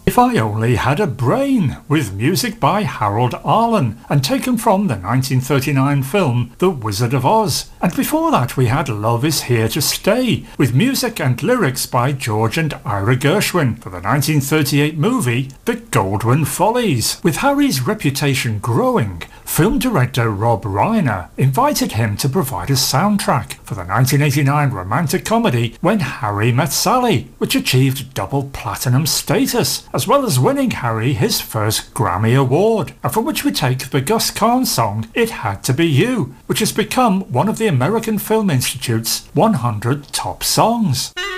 If I Only Had a Brain, with music by Harold Arlen and taken from the 1939 film The Wizard of Oz. And before that we had Love Is Here to Stay, with music and lyrics by George and Ira Gershwin for the 1938 movie The Goldwyn Follies. With Harry's reputation growing, film director Rob Reiner invited him to provide a soundtrack for the 1989 romantic comedy When Harry Met Sally, which achieved double platinum status, as well as winning Harry his first Grammy Award, and from which we take the Gus Kahn song It Had to Be You, which has become one of the American Film Institute's 100 top songs.